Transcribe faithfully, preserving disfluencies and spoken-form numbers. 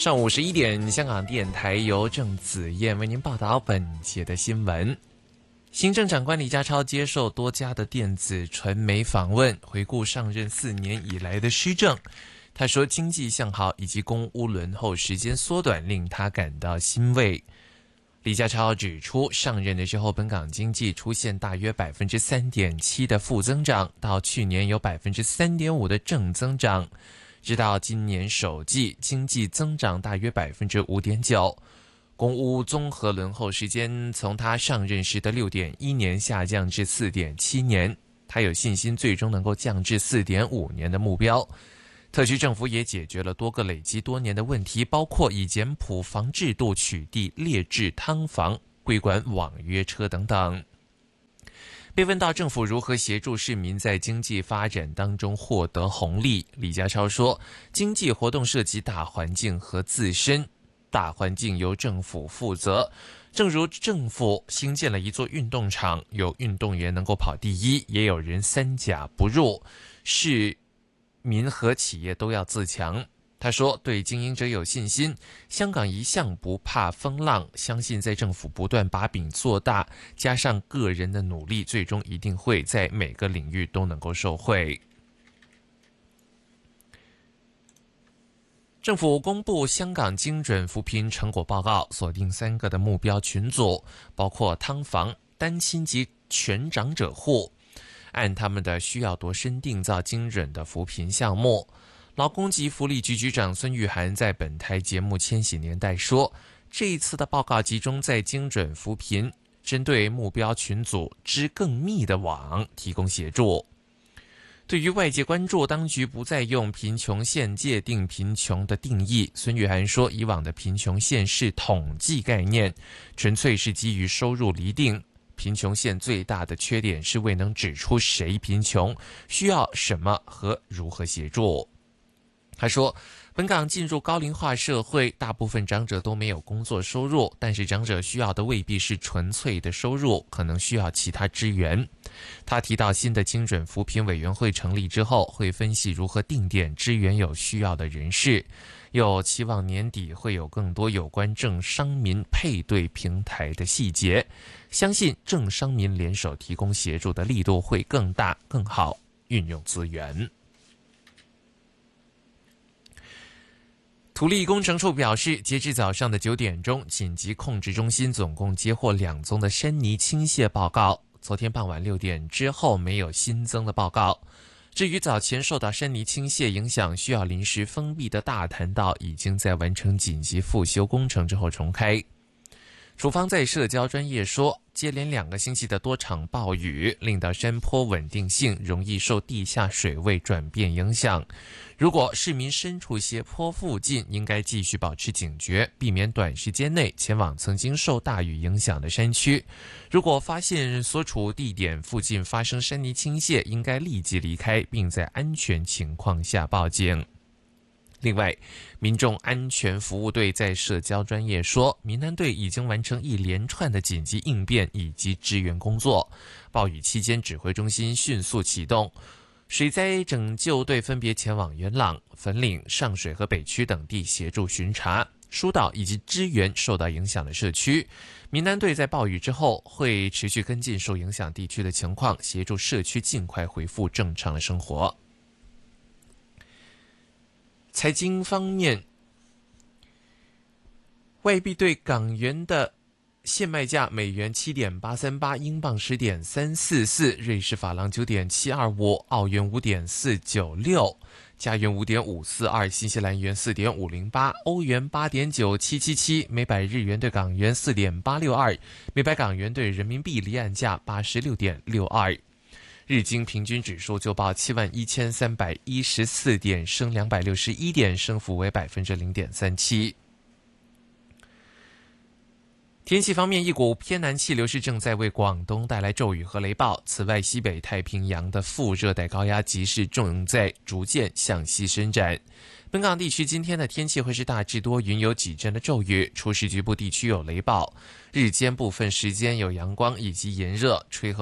上午十一点，香港电台由郑子燕为您报道本节的新闻。行政长官李家超接受多家的电子传媒访问，回顾上任四年以来的施政。他说，经济向好以及公屋轮候时间缩短令他感到欣慰。李家超指出，上任的时候，本港经济出现大约 百分之三点七 的负增长，到去年有 百分之三点五 的正增长。直到今年首季，经济增长大约 百分之五点九， 公屋综合轮候时间从他上任时的 六点一年下降至 四点七年，他有信心最终能够降至 四点五年的目标。特区政府也解决了多个累积多年的问题，包括以简朴房制度取缔劣质汤房、规管网约车等等。被问到政府如何协助市民在经济发展当中获得红利，李家超说，经济活动涉及大环境和自身，大环境由政府负责。正如政府兴建了一座运动场，有运动员能够跑第一，也有人三甲不入，市民和企业都要自强。他说，对经营者有信心，香港一向不怕风浪，相信在政府不断把饼做大，加上个人的努力，最终一定会在每个领域都能够受惠。政府公布香港精准扶贫成果报告，锁定三个的目标群组，包括汤房、单亲及全长者户，按他们的需要度身定造精准的扶贫项目。劳工及福利局局长孙玉菡在本台节目《千禧年代》说，这一次的报告集中在精准扶贫，针对目标群组织更密的网提供协助。对于外界关注当局不再用贫穷线界定贫穷的定义，孙玉菡说，以往的贫穷线是统计概念，纯粹是基于收入厘定。贫穷线最大的缺点是未能指出谁贫穷，需要什么和如何协助。他说，本港进入高龄化社会，大部分长者都没有工作收入，但是长者需要的未必是纯粹的收入，可能需要其他支援。他提到，新的精准扶贫委员会成立之后，会分析如何定点支援有需要的人士，又期望年底会有更多有关政商民配对平台的细节，相信政商民联手提供协助的力度会更大更好，运用资源。土力工程处表示，截至早上的九点钟，紧急控制中心总共接获两宗的山泥倾泻报告。昨天傍晚六点之后没有新增的报告。至于早前受到山泥倾泻影响需要临时封闭的大潭道，已经在完成紧急复修工程之后重开。处方在社交专页说，接连两个星期的多场暴雨，令到山坡稳定性容易受地下水位转变影响。如果市民身处斜坡附近，应该继续保持警觉，避免短时间内前往曾经受大雨影响的山区。如果发现所处地点附近发生山泥倾泻，应该立即离开，并在安全情况下报警。另外，民众安全服务队在社交专页说，民安队已经完成一连串的紧急应变以及支援工作。暴雨期间，指挥中心迅速启动，水灾拯救队分别前往元朗、粉岭、上水和北区等地协助巡查、疏导以及支援受到影响的社区。民安队在暴雨之后会持续跟进受影响地区的情况，协助社区尽快恢复正常的生活。财经方面，外币对港元的现卖价：美元 七点八三八， 英镑 十点三四四， 瑞士法郎 九点七二五， 澳元 五点四九六， 加元 五点五四二， 新西兰元 四点五零八， 欧元 八点九七七七， 每百日元对港元 四点八六二， 每百港元对人民币离岸价 八十六点六二。日经平均指数就报七万一千三百一十四点，升两百六十一点，升幅为百分之零点三七。天气方面，一股偏南气流是正在为广东带来骤雨和雷暴。此外，西北太平洋的副热带高压脊是正在逐渐向西伸展。本港地区今天的天气会是大致多云，有几阵的骤雨，初时局部地区有雷暴。日间部分时间有阳光以及炎热，吹和